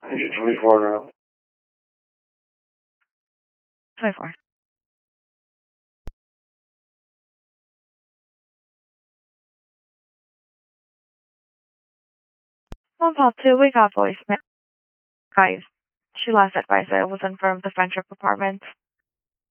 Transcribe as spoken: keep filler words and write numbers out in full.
twenty-four now. twenty-four. One call two, we got voicemail. Guys, she last advisor was informed the friendship apartment.